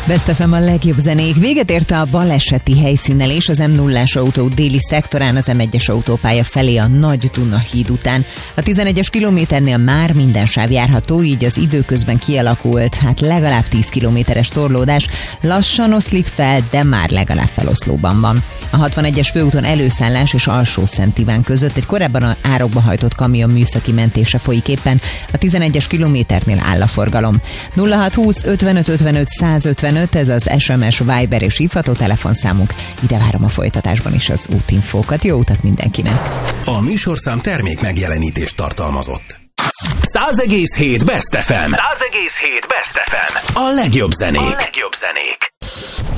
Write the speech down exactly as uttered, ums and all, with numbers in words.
Best ef em a legjobb zenék. Véget érte a baleseti helyszínelés az em nullás autó déli szektorán az em egyes autópálya felé a Nagy Duna híd után. A tizenegyes kilométernél már minden sáv járható, így az időközben kialakult, hát legalább tíz kilométeres torlódás lassan oszlik fel, de már legalább feloszlóban van. A hatvanegyes főúton előszállás és Alsó-Szent Iván között egy korábban a árokba hajtott kamion műszaki mentése folyik éppen, a tizenegyes kilométernél áll a forgalom. nulla hat húsz ötvenöt ötvenöt százötvenöt, ez az es em es, Viber és hívható telefonszámunk. Ide várom a folytatásban is az útinfókat. Jó utat mindenkinek! A műsorszám termék megjelenítést tartalmazott. száz egész hét Best ef em. száz egész hét Best ef em. A legjobb zenék. A legjobb zenék.